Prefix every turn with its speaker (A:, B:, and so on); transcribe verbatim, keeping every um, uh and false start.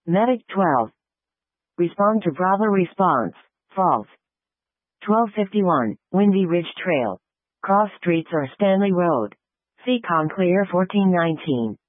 A: Medic twelve. Respond to Bravo response. False. twelve fifty-one, Windy Ridge Trail. Cross streets or Stanley Road. Seacon clear fourteen nineteen.